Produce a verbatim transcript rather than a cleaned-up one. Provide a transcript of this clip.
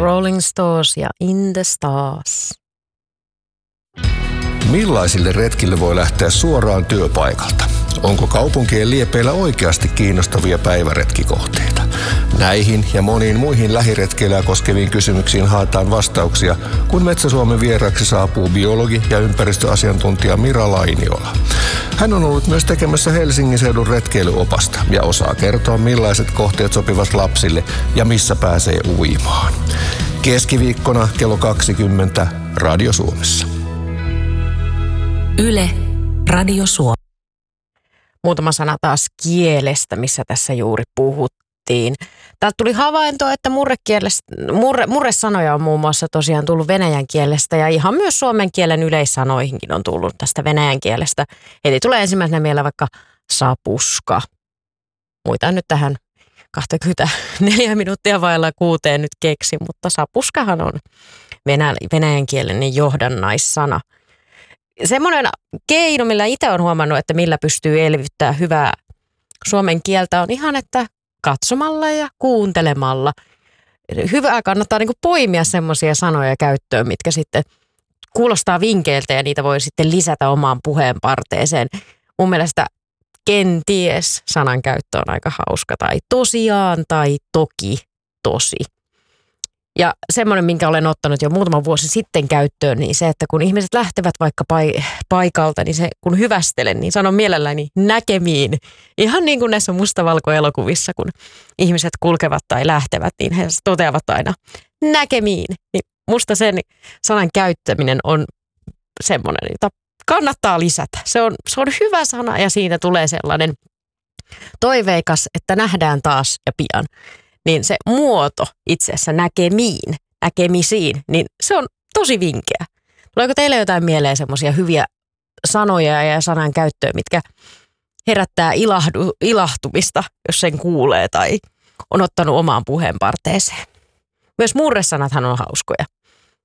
Rolling Stones ja In the Stars. Millaisille retkille voi lähteä suoraan työpaikalta? Onko kaupunkien liepeillä oikeasti kiinnostavia päiväretkikohteita? Näihin ja moniin muihin lähiretkeilyä koskeviin kysymyksiin haetaan vastauksia, kun Metsä-Suomen vieraksi saapuu biologi ja ympäristöasiantuntija Mira Lainiola. Hän on ollut myös tekemässä Helsingin seudun retkeilyopasta ja osaa kertoa, millaiset kohteet sopivat lapsille ja missä pääsee uimaan. Keskiviikkona kello kaksikymmentä Radio Suomessa. Yle, Radio Suomi. Muutama sana taas kielestä, missä tässä juuri puhuttiin. Täältä tuli havainto, että murre, murresanoja on muun muassa tosiaan tullut venäjän kielestä ja ihan myös suomen kielen yleissanoihinkin on tullut tästä venäjän kielestä. Eli tulee ensimmäisenä mieleen vaikka sapuska. Muita nyt tähän kaksikymmentäneljä minuuttia vailla kuuteen nyt keksi, mutta sapuskahan on venä, venäjän kielen johdannaissana. Semmoinen keino, millä itse olen huomannut, että millä pystyy elvyttämään hyvää suomen kieltä, on ihan, että katsomalla ja kuuntelemalla. Hyvää kannattaa niin kuin poimia semmoisia sanoja käyttöön, mitkä sitten kuulostaa vinkeiltä ja niitä voi sitten lisätä omaan puheen parteeseen. Mun mielestä kenties sanan käyttö on aika hauska, tai tosiaan tai toki tosi. Ja semmoinen, minkä olen ottanut jo muutama vuosi sitten käyttöön, niin se, että kun ihmiset lähtevät vaikka paikalta, niin se kun hyvästelen, niin sanon mielelläni näkemiin. Ihan niin kuin näissä mustavalkoelokuvissa, kun ihmiset kulkevat tai lähtevät, niin he toteavat aina näkemiin. Niin musta sen sanan käyttäminen on semmoinen, jota kannattaa lisätä. Se on, se on hyvä sana ja siitä tulee sellainen toiveikas, että nähdään taas ja pian. Niin se muoto itse asiassa näkemiin, näkemisiin, niin se on tosi vinkeä. Tuleeko teille jotain mieleen semmoisia hyviä sanoja ja sanan käyttöä, mitkä herättää ilahdu, ilahtumista, jos sen kuulee tai on ottanut omaan puheen parteeseen? Myös murresanathan on hauskoja.